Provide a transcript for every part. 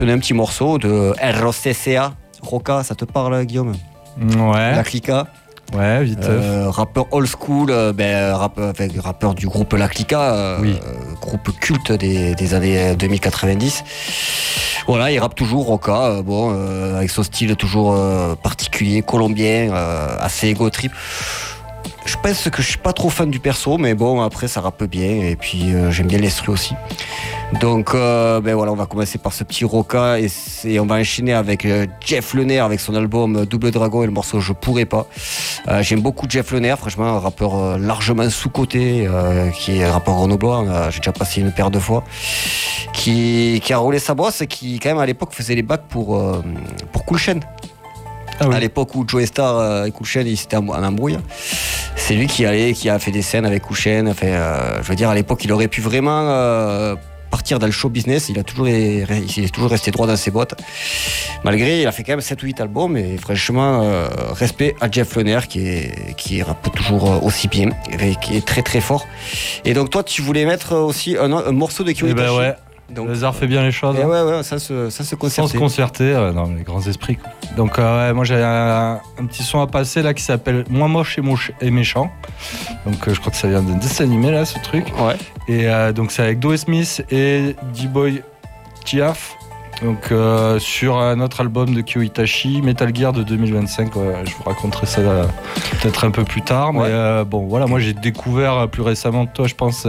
donner un petit morceau de ROCCA. Roca, ça te parle, Guillaume? Ouais. La Clica. Ouais, vite. Rappeur old school, rappeur du groupe La Clica, Oui. groupe culte des années 2090. Voilà, il rappe toujours Roca, avec son style toujours particulier, colombien, assez ego trip. Je pense que je suis pas trop fan du perso, mais bon, après ça rappe bien et puis j'aime bien l'estru aussi. Donc voilà, on va commencer par ce petit Roca et on va enchaîner avec Jeff Lener avec son album Double Dragon et le morceau Je pourrais pas. J'aime beaucoup Jeff Lener, franchement un rappeur largement sous-coté, qui est un rappeur grenoblois, j'ai déjà passé une paire de fois, qui a roulé sa bosse et qui quand même à l'époque faisait les bacs pour Cool Chain. Ah oui. À l'époque où Joey Star et Cool Chain ils étaient en embrouille, c'est lui qui a fait des scènes avec Cool Chain. Je veux dire, à l'époque il aurait pu vraiment partir dans le show business. Il est toujours resté droit dans ses bottes, malgré il a fait quand même 7 ou 8 albums. Et franchement respect à Jeff Lener qui rappe toujours aussi bien et qui est très très fort. Et donc toi tu voulais mettre aussi un morceau de Kyo Itachi. Ben ouais. Donc, le hasard fait bien les choses. Ouais, ça se concerter. Sans se concerter, non, les grands esprits. Quoi. Donc, moi j'ai un petit son à passer là qui s'appelle Moins moche et méchant. Donc, je crois que ça vient d'un dessin animé là, ce truc. Ouais. Et donc, c'est avec Doe Smith et D-Boy Chiaf. Donc, sur un autre album de Kyo Itachi, Metal Gear de 2025. Je vous raconterai ça peut-être un peu plus tard. Ouais. Mais bon, voilà, moi j'ai découvert plus récemment que toi, je pense.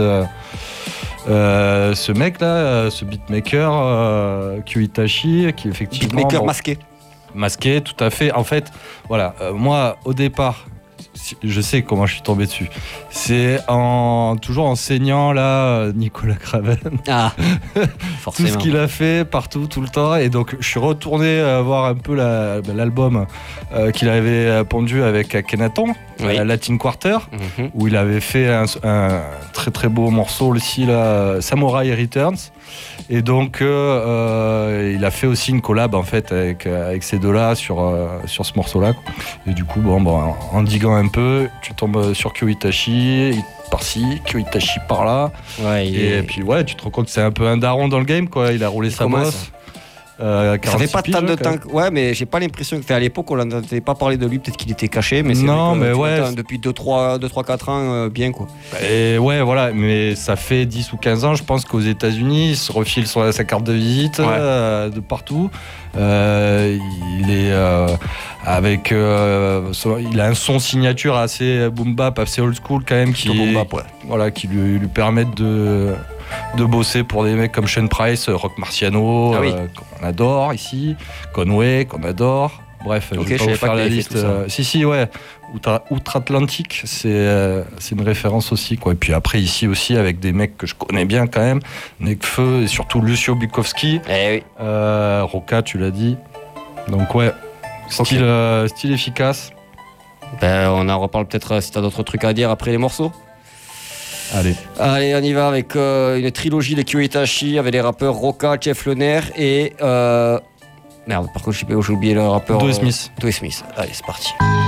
Ce mec là, ce beatmaker Kyo Itachi, qui effectivement Beatmaker masqué, tout à fait. En fait, voilà, moi au départ, je sais comment je suis tombé dessus. C'est toujours enseignant là, Nicolas Craven. Ah, tout ce qu'il a fait partout, tout le temps. Et donc, je suis retourné voir un peu l'album qu'il avait pondu avec Akhenaton, Latin Quarter, où il avait fait un très très beau morceau aussi, là, Samurai Returns. Et donc, il a fait aussi une collab en fait avec ces deux-là sur ce morceau-là. Et du coup, en diguant un peu, tu tombes sur Kyo Itachi par-ci, Kyo Itachi par-là. Ouais, et puis ouais, tu te rends compte que c'est un peu un daron dans le game, quoi. Il a roulé sa bosse. Ça fait pas tant de temps. Ouais, mais j'ai pas l'impression que à l'époque on n'entendait pas parler de lui. Peut-être qu'il était caché, mais c'est non, mais ouais, depuis 2-3-4 ans, bien quoi. Et ouais, voilà, mais ça fait 10 ou 15 ans, je pense qu'aux États-Unis, il se refile sa carte de visite de partout. Il est avec, il a un son signature assez boom bap, assez old school quand même, qui lui permettent de bosser pour des mecs comme Sean Price, Rock Marciano, qu'on adore ici, Conway, qu'on adore. Bref, je vais pas vous faire la liste. Si, ouais. Outre-Atlantique, c'est une référence aussi, quoi. Et puis après, ici aussi, avec des mecs que je connais bien quand même, Nekfeu et surtout Lucio Bukowski. Roca, tu l'as dit. Donc, ouais, style efficace. On en reparle peut-être si t'as d'autres trucs à dire après les morceaux. Allez, on y va avec une trilogie de Kyo Itachi avec les rappeurs Roca, Jeff Lener et... Merde, par contre j'ai oublié le rappeur... Doe Smith. Doe Smith, allez c'est parti.